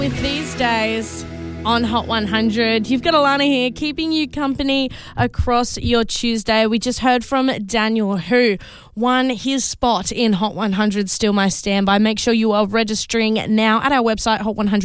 With these days on Hot 100, you've got Alana here keeping you company across your Tuesday. We just heard from Daniel, who won his spot in Hot 100 Still My Standby. Make sure you are registering now at our website,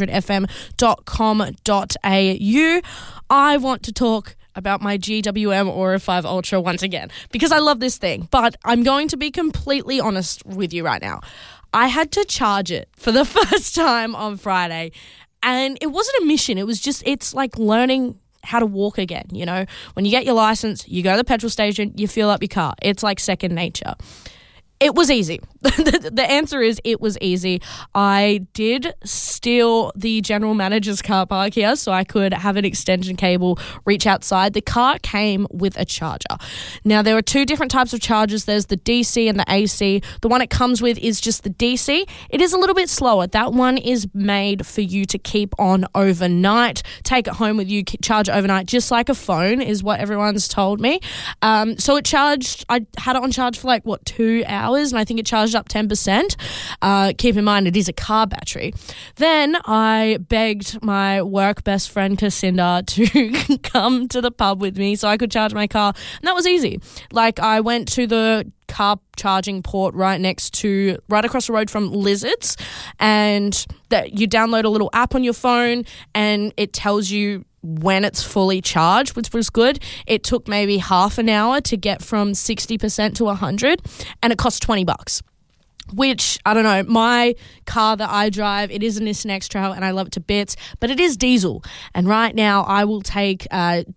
hot100fm.com.au. I want to talk about my GWM Aura 5 Ultra once again because I love this thing, but I'm going to be completely honest with you right now. I had to charge it for the first time on Friday, and it wasn't a mission. It was just, it's like learning how to walk again, you know? When you get your license, you go to the petrol station, you fill up your car. It's like second nature. It was easy. The answer is it was easy. I did steal the general manager's car park here so I could have an extension cable reach outside. The car came with a charger. Now, there are two different types of chargers. There's the DC and the AC. The one it comes with is just the DC. It is a little bit slower. That one is made for you to keep on overnight. Take it home with you, charge it overnight, just like a phone is what everyone's told me. So it charged, I had it on charge for 2 hours, and I think it charged up 10%. Keep in mind, it is a car battery. Then I begged my work best friend, Cassinda, to come to the pub with me so I could charge my car. And that was easy. I went to the car charging port right across the road from Lizards, and that you download a little app on your phone and it tells you when it's fully charged, which was good. It took maybe half an hour to get from 60% to 100, and it cost $20. Which, I don't know, my car that I drive, it is a Nissan X-Trail and I love it to bits, but it is diesel. And right now I will take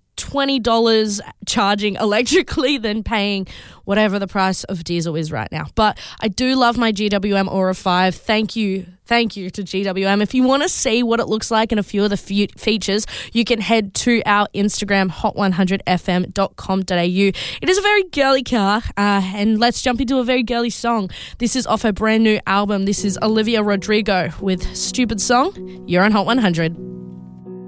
$20 charging electrically than paying whatever the price of diesel is right now. But I do love my GWM Aura 5. Thank you to GWM. If you want to see what it looks like and a few of the features, you can head to our Instagram, hot100fm.com.au. It is a very girly car, and let's jump into a very girly song. This is off her brand new album. This is Olivia Rodrigo with Stupid Song. You're on Hot 100.